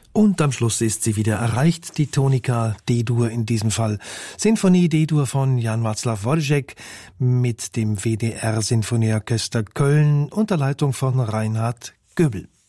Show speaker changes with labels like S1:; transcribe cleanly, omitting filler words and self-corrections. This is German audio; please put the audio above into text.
S1: Und am Schluss ist sie wieder erreicht, die Tonika D-Dur in diesem Fall. Sinfonie D-Dur von Jan Václav Wojciech mit dem WDR Sinfonieorchester Köln unter Leitung von Reinhard Göbel.